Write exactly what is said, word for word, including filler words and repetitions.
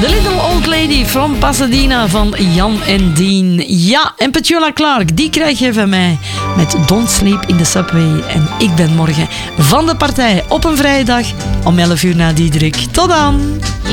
The Little Old Lady from Pasadena van Jan en Dean. Ja, en Petula Clark, die krijg je van mij met Don't Sleep in the Subway. En ik ben morgen van de partij op een vrijdag om elf uur na Diederik. Tot dan!